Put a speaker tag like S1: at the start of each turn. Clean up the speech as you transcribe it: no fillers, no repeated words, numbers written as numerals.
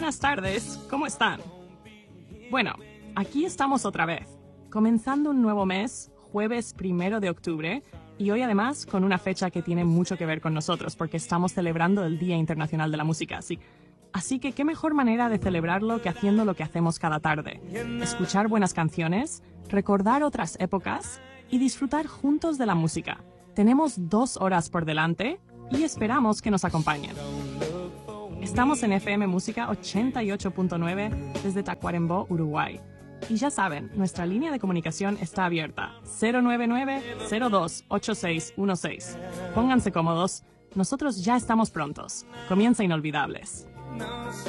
S1: Buenas tardes, ¿cómo están? Bueno, aquí estamos otra vez, comenzando un nuevo mes, jueves 1 de octubre, y hoy además con una fecha que tiene mucho que ver con nosotros, porque estamos celebrando el Día Internacional de la Música, Así que qué mejor manera de celebrarlo que haciendo lo que hacemos cada tarde. Escuchar buenas canciones, recordar otras épocas y disfrutar juntos de la música. Tenemos 2 horas por delante y esperamos que nos acompañen. Estamos en FM Música 88.9 desde Tacuarembó, Uruguay. Y ya saben, nuestra línea de comunicación está abierta. 099-02-8616. Pónganse cómodos, nosotros ya estamos prontos. Comienza Inolvidables.